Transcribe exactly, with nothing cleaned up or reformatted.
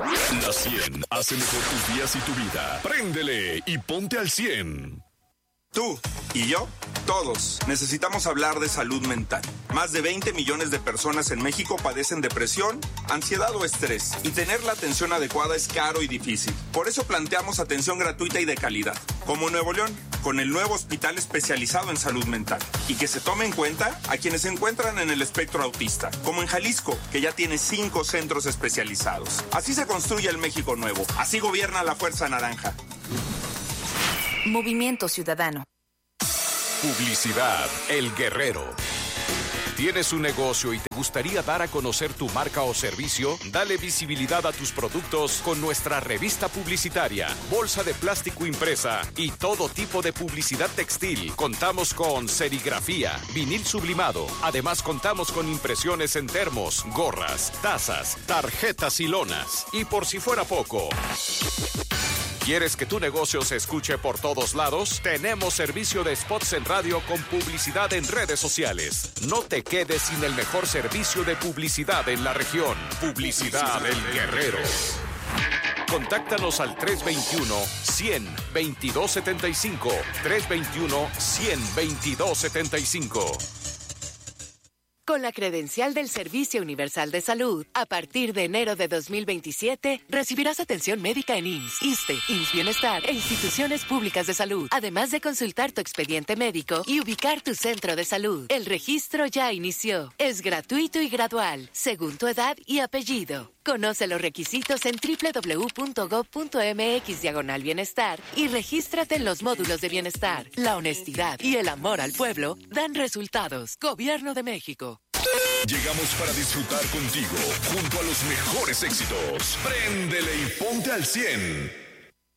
La cien hace mejor tus días y tu vida. Préndele y ponte al cien. Tú y yo, todos, necesitamos hablar de salud mental. Más de veinte millones de personas en México padecen depresión, ansiedad o estrés, y tener la atención adecuada es caro y difícil. Por eso planteamos atención gratuita y de calidad, como en Nuevo León, con el nuevo hospital especializado en salud mental, y que se tome en cuenta a quienes se encuentran en el espectro autista, como en Jalisco, que ya tiene cinco centros especializados. Así se construye el México nuevo, así gobierna la Fuerza Naranja. Movimiento Ciudadano. Publicidad El Guerrero. ¿Tienes un negocio y te gustaría dar a conocer tu marca o servicio? Dale visibilidad a tus productos con nuestra revista publicitaria, bolsa de plástico impresa y todo tipo de publicidad textil. Contamos con serigrafía, vinil sublimado. Además, contamos con impresiones en termos, gorras, tazas, tarjetas y lonas. Y por si fuera poco, ¿quieres que tu negocio se escuche por todos lados? Tenemos servicio de spots en radio con publicidad en redes sociales. No te quedes sin el mejor servicio de publicidad en la región. Publicidad El Guerrero. Contáctanos al tres dos uno, cien, veintidós setenta y cinco. tres dos uno, cien, veintidós setenta y cinco. Con la credencial del Servicio Universal de Salud, a partir de enero de dos mil veintisiete, recibirás atención médica en I M S S, ISSSTE, I M S S Bienestar e instituciones públicas de salud, además de consultar tu expediente médico y ubicar tu centro de salud. El registro ya inició. Es gratuito y gradual, según tu edad y apellido. Conoce los requisitos en doble u doble u doble u punto gob punto eme equis diagonal bienestar y regístrate en los módulos de bienestar. La honestidad y el amor al pueblo dan resultados. Gobierno de México. Llegamos para disfrutar contigo, junto a los mejores éxitos. Préndele y ponte al cien.